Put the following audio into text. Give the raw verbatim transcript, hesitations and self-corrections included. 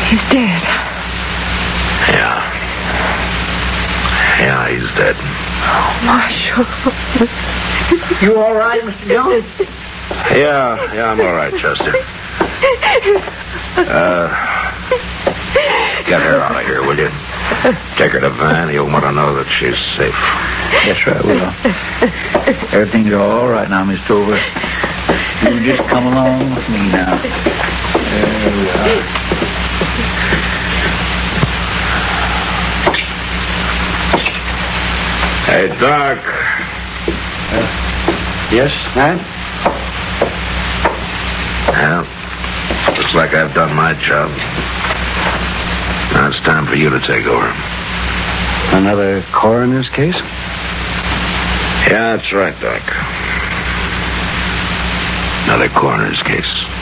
He's dead. Yeah. Yeah, he's dead. Oh, Marshal. You all right, Mister Jones? Yeah, yeah, I'm all right, Chester. Uh, get her out of here, will you? Take her to Van. You'll want to know that she's safe. Yes, sir, I will. Everything's all right now, Miss Tover. You just come along with me now. There we are. Hey, Doc. Uh, yes, Matt? Well, looks like I've done my job. Now it's time for you to take over. Another coroner's case? Yeah, that's right, Doc. Another coroner's case.